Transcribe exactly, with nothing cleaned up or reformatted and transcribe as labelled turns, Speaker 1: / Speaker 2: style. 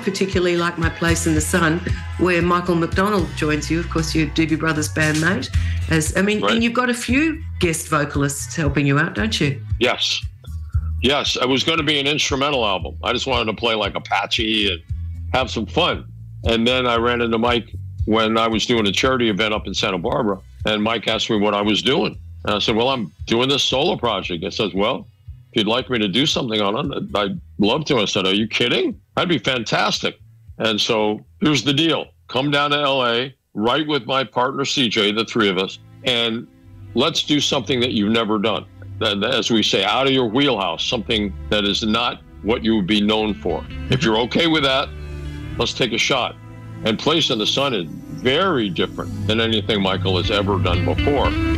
Speaker 1: particularly like My Place in the Sun, where Michael McDonald joins you. Of course, you're Doobie Brothers bandmate. As I mean, right. And you've got a few guest vocalists helping you out, don't you?
Speaker 2: Yes. Yes, it was going to be an instrumental album. I just wanted to play like Apache and have some fun. And then I ran into Mike when I was doing a charity event up in Santa Barbara. And Mike asked me what I was doing. And I said, well, I'm doing this solo project. He says, well, if you'd like me to do something on it, I'd love to. I said, are you kidding? That'd be fantastic. And so here's the deal. Come down to L A, write with my partner, C J, the three of us, and let's do something that you've never done. As we say, out of your wheelhouse, something that is not what you would be known for. If you're okay with that, let's take a shot. And Place in the Sun is very different than anything Michael has ever done before.